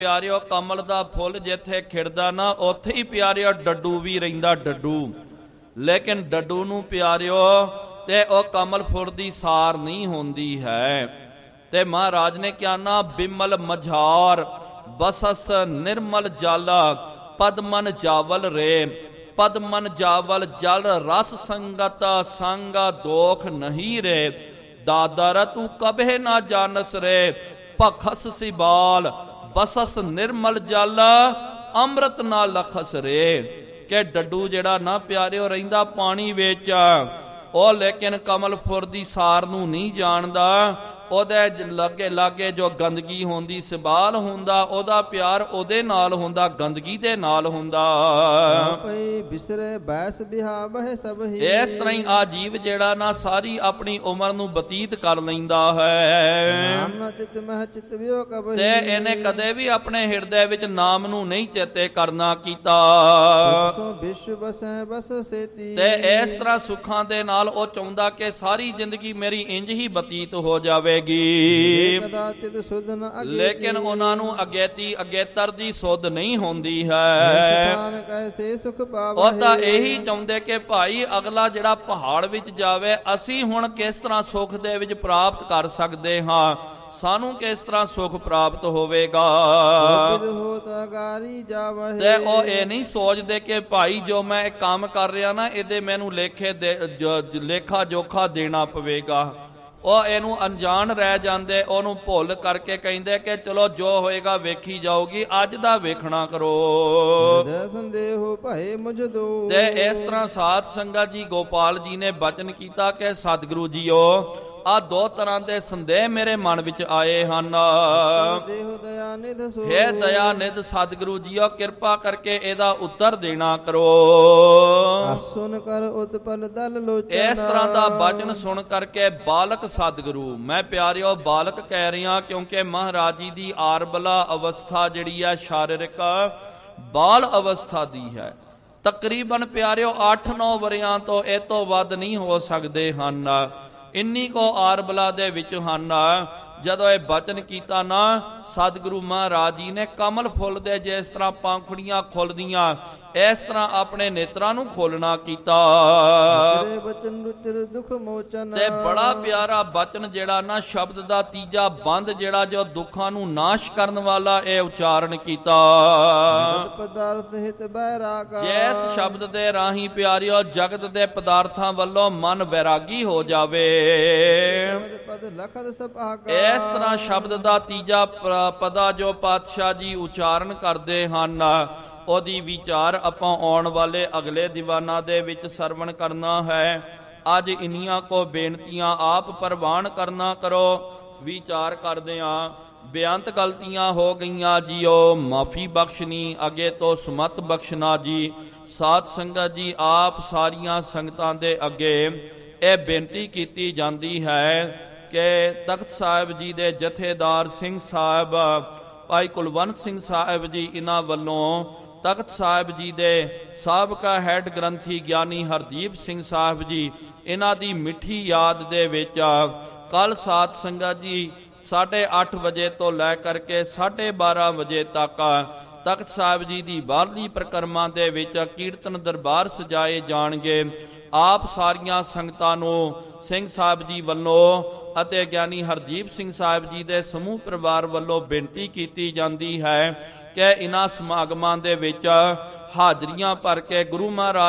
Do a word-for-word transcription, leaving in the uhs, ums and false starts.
ਪਿਆਰਿਓ ਕਮਲ ਦਾ ਫੁੱਲ ਜਿੱਥੇ ਖਿੜਦਾ ਨਾ ਉੱਥੇ ਹੀ ਪਿਆਰਿਓ ਡੱਡੂ ਵੀ ਰਹਿੰਦਾ ਡੱਡੂ। ਲੇਕਿਨ ਡੱਡੂ ਨੂੰ ਪਿਆਰਿਓ ਤੇ ਉਹ ਕਮਲ ਫੁੱਲ ਦੀ ਸਾਰ ਨਹੀਂ ਹੁੰਦੀ ਹੈ। ਤੇ ਮਹਾਰਾਜ ਨੇ ਕਿਹਾ ਨਾ ਬਿਮਲ ਮਝਾਰ ਬਸਸ ਨਿਰਮਲ ਜਲ ਪਦਮਨ ਜਾਵਲ ਰੇ। ਪਦਮਨ ਜਾਵਲ ਜਲ ਰਸ ਸੰਗਤ ਸੰਗ ਦੋਖ ਨਹੀਂ ਰੇ। ਦਾਦਰ ਤੂੰ ਕਬੇ ਨਾ ਜਾਨਸ ਰੇ ਭਖਸ ਸਿਬਾਲ ਬਸਸ ਨਿਰਮਲ ਜਲ ਅੰਮ੍ਰਿਤ ਨਾ ਲਖਸ ਰੇ। ਕਿ ਡੱਡੂ ਜਿਹੜਾ ਨਾ ਪਿਆਰਿਓ ਰਹਿੰਦਾ ਪਾਣੀ ਵਿੱਚ, ਉਹ ਲੇਕਿਨ ਕਮਲ ਫੁੱਲ ਦੀ ਸਾਰ ਨੂੰ ਨਹੀਂ ਜਾਣਦਾ। ਉਹਦੇ ਲਾਗੇ ਲਾਗੇ ਜੋ ਗੰਦਗੀ ਹੁੰਦੀ ਸਿਬਾਲ ਹੁੰਦਾ, ਉਹਦਾ ਪਿਆਰ ਉਹਦੇ ਨਾਲ ਹੁੰਦਾ, ਗੰਦਗੀ ਦੇ ਨਾਲ ਹੁੰਦਾ। ਬਿਸਰੇ ਬੈਸ ਬਿਹਾਵਹਿ ਸਭ ਹੀ। ਇਸ ਤਰ੍ਹਾਂ ਹੀ ਆ ਜੀਵ ਜਿਹੜਾ ਨਾ ਸਾਰੀ ਆਪਣੀ ਉਮਰ ਨੂੰ ਬਤੀਤ ਕਰ ਲੈਂਦਾ ਹੈ ਨਾਮ ਨਾ ਚਿਤ ਮਹਿ ਚਿਤ ਵਿਓ ਕਬਹਿ। ਤੇ ਇਹਨੇ ਕਦੇ ਵੀ ਆਪਣੇ ਹਿਰਦੇ ਵਿੱਚ ਨਾਮ ਨੂੰ ਨਹੀਂ ਚੇਤੇ ਕਰਨਾ ਕੀਤਾ। ਸੋ ਵਿਸ਼ਵ ਬਸੈ ਬਸ ਸੇਤੀ। ਤੇ ਇਸ ਤਰ੍ਹਾਂ ਸੁੱਖਾਂ ਦੇ ਨਾਲ ਉਹ ਚਾਹੁੰਦਾ ਕਿ ਸਾਰੀ ਜ਼ਿੰਦਗੀ ਮੇਰੀ ਇੰਜ ਹੀ ਬਤੀਤ ਹੋ ਜਾਵੇ। ਲੇਕਿਨ ਉਹਨਾਂ ਨੂੰ ਅਗੇਤੀ ਅਗੇਤਰ ਦੀ ਸੁਧ ਨਹੀਂ ਹੁੰਦੀ ਹੈ। ਉਹ ਤਾਂ ਇਹੀ ਚਾਹੁੰਦੇ ਕਿ ਭਾਈ ਅਗਲਾ ਜਿਹੜਾ ਪਹਾੜ ਵਿੱਚ ਜਾਵੇ, ਅਸੀਂ ਹੁਣ ਕਿਸ ਤਰ੍ਹਾਂ ਸੁੱਖ ਦੇ ਵਿੱਚ ਪ੍ਰਾਪਤ ਕਰ ਸਕਦੇ ਹਾਂ, ਸਾਨੂੰ ਕਿਸ ਤਰ੍ਹਾਂ ਸੁੱਖ ਪ੍ਰਾਪਤ ਹੋਵੇਗਾ। ਤੇ ਉਹ ਇਹ ਨਹੀਂ ਸੋਚਦੇ ਕਿ ਭਾਈ ਜੋ ਮੈਂ ਇਹ ਕੰਮ ਕਰ ਰਿਹਾ ਨਾ ਇਹਦੇ ਮੈਨੂੰ ਲੇਖੇ ਲੇਖਾ ਜੋਖਾ ਦੇਣਾ ਪਵੇਗਾ। ਉਹ ਇਹਨੂੰ ਅਣਜਾਣ ਰਹਿ ਜਾਂਦੇ, ਉਹਨੂੰ ਭੁੱਲ ਕਰਕੇ ਕਹਿੰਦੇ ਕਿ ਚਲੋ ਜੋ ਹੋਏਗਾ ਵੇਖੀ ਜਾਊਗੀ, ਅੱਜ ਦਾ ਵੇਖਣਾ ਕਰੋ। ਤੇ ਇਸ ਤਰ੍ਹਾਂ ਸਾਧ ਸੰਗਤ ਜੀ ਗੋਪਾਲ ਜੀ ਨੇ ਬਚਨ ਕੀਤਾ ਕਿ ਸਤਿਗੁਰੂ ਜੀਓ ਆ ਦੋ ਤਰ੍ਹਾਂ ਦੇ ਸੰਦੇਹ ਮੇਰੇ ਮਨ ਵਿੱਚ ਆਏ ਹਨ। ਹੇ ਦਇਆ ਨਿਧ ਸਤਿਗੁਰੂ ਜੀਓ ਕਿਰਪਾ ਕਰਕੇ ਇਹਦਾ ਉੱਤਰ ਦੇਣਾ ਕਰੋ। ਸੁਨ ਕਰ ਉਤਪਲ ਦਲ ਲੋਚਨ। ਇਸ ਤਰ੍ਹਾਂ ਦਾ ਬਚਨ ਸੁਣ ਕਰਕੇ ਬਾਲਕ ਸਤਿਗੁਰੂ, ਮੈਂ ਪਿਆਰਿਓ ਬਾਲਕ ਕਹਿ ਰਿਹਾ ਕਿਉਂਕਿ ਮਹਾਰਾਜ ਜੀ ਦੀ ਆਰਬਲਾ ਅਵਸਥਾ ਜਿਹੜੀ ਹੈ ਸ਼ਾਰੀਰਿਕ ਬਾਲ ਅਵਸਥਾ ਦੀ ਹੈ। ਤਕਰੀਬਨ ਪਿਆਰਿਓ ਅੱਠ ਨੌ ਵਰਿਆਂ ਤੋਂ ਇਹ ਤੋਂ ਵੱਧ ਨਹੀਂ ਹੋ ਸਕਦੇ ਹਨ। ਇੰਨੀ ਕੋ ਆਰਬਲਾ ਦੇ ਵਿੱਚ ਹਨ। ਜਦੋਂ ਇਹ ਬਚਨ ਕੀਤਾ ਨਾ ਸਤਿਗੁਰੂ ਮਹਾਰਾਜ ਜੀ ਨੇ ਕਮਲ ਫੁੱਲ ਦੇ ਜਿਸ ਤਰ੍ਹਾਂ ਪੰਖੜੀਆਂ ਖੁੱਲਦੀਆਂ ਇਸ ਤਰ੍ਹਾਂ ਆਪਣੇ ਨੇਤਰਾਂ ਨੂੰ ਖੋਲਣਾ ਕੀਤਾ। ਤੇ ਬੜਾ ਪਿਆਰਾ ਬਚਨ ਜਿਹੜਾ ਨਾ ਸ਼ਬਦ ਦਾ ਤੀਜਾ ਬੰਦ ਜਿਹੜਾ ਜੋ ਦੁੱਖਾਂ ਨੂੰ ਨਾਸ਼ ਕਰਨ ਵਾਲਾ ਇਹ ਉਚਾਰਨ ਕੀਤਾ। ਜਿਸ ਸ਼ਬਦ ਦੇ ਰਾਹੀਂ ਪਿਆਰਿਓ ਜਗਤ ਦੇ ਪਦਾਰਥਾਂ ਵੱਲੋਂ ਮਨ ਵੈਰਾਗੀ ਹੋ ਜਾਵੇ। ਇਸ ਤਰ੍ਹਾਂ ਸ਼ਬਦ ਦਾ ਤੀਜਾ ਪਦਾ ਜੋ ਪਾਤਸ਼ਾਹ ਜੀ ਉਚਾਰਨ ਕਰਦੇ ਹਨ, ਉਹਦੀ ਵਿਚਾਰ ਆਪਾਂ ਆਉਣ ਵਾਲੇ ਅਗਲੇ ਦੀਵਾਨਾਂ ਦੇ ਵਿੱਚ ਸਰਵਣ ਕਰਨਾ ਹੈ। ਅੱਜ ਇੰਨੀਆਂ ਕੋ ਬੇਨਤੀਆਂ ਆਪ ਪ੍ਰਵਾਨ ਕਰਨਾ ਕਰੋ। ਵਿਚਾਰ ਕਰਦਿਆਂ ਬੇਅੰਤ ਗਲਤੀਆਂ ਹੋ ਗਈਆਂ ਜੀਓ, ਮਾਫੀ ਬਖਸ਼ਣੀ, ਅੱਗੇ ਤੋਂ ਸੁਮਤ ਬਖਸ਼ਣਾ ਜੀ। ਸਾਧ ਸੰਗਤ ਜੀ ਆਪ ਸਾਰੀਆਂ ਸੰਗਤਾਂ ਦੇ ਅੱਗੇ ਇਹ ਬੇਨਤੀ ਕੀਤੀ ਜਾਂਦੀ ਹੈ ਕਿ ਤਖਤ ਸਾਹਿਬ ਜੀ ਦੇ ਜਥੇਦਾਰ ਸਿੰਘ ਸਾਹਿਬ ਭਾਈ ਕੁਲਵੰਤ ਸਿੰਘ ਸਾਹਿਬ ਜੀ, ਇਹਨਾਂ ਵੱਲੋਂ ਤਖਤ ਸਾਹਿਬ ਜੀ ਦੇ ਸਾਬਕਾ ਹੈੱਡ ਗ੍ਰੰਥੀ ਗਿਆਨੀ ਹਰਦੀਪ ਸਿੰਘ ਸਾਹਿਬ ਜੀ, ਇਹਨਾਂ ਦੀ ਮਿੱਠੀ ਯਾਦ ਦੇ ਵਿੱਚ ਕੱਲ ਸਾਧ ਸੰਗਤ ਜੀ ਸਾਢੇ ਅੱਠ ਵਜੇ ਤੋਂ ਲੈ ਕਰਕੇ ਸਾਢੇ ਬਾਰਾਂ ਵਜੇ ਤੱਕ ਤਖਤ ਸਾਹਿਬ ਜੀ ਦੀ ਬਾਹਰਲੀ ਪ੍ਰਕਰਮਾਂ ਦੇ ਵਿੱਚ ਕੀਰਤਨ ਦਰਬਾਰ ਸਜਾਏ ਜਾਣਗੇ। ਆਪ ਸਾਰੀਆਂ ਸੰਗਤਾਂ ਨੂੰ ਸਿੰਘ ਸਾਹਿਬ ਜੀ ਵੱਲੋਂ ਅਤੇ ਗਿਆਨੀ ਹਰਦੀਪ ਸਿੰਘ ਸਾਹਿਬ ਜੀ ਦੇ ਸਮੂਹ ਪਰਿਵਾਰ ਵੱਲੋਂ ਬੇਨਤੀ ਕੀਤੀ ਜਾਂਦੀ ਹੈ ਕਿ ਇਹਨਾਂ ਸਮਾਗਮਾਂ ਦੇ ਵਿੱਚ ਹਾਜ਼ਰੀਆਂ ਭਰ ਕੇ ਗੁਰੂ ਮਹਾਰਾਜ